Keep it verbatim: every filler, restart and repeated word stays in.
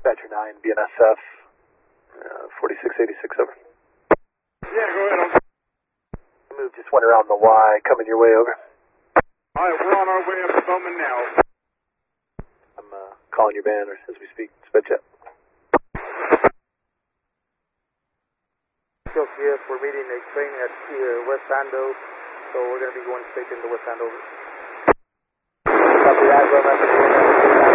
Badger nine, B N S F, uh, forty-six eighty-six, over. Yeah, go ahead. Move just went around the Y, coming your way, over. Alright, we're on our way up to Bowman now. I'm uh, calling your banner as we speak. Sped jet. Yes, we're meeting a train at uh, West Ando, so we're going to be going straight into West Andover. Copy that,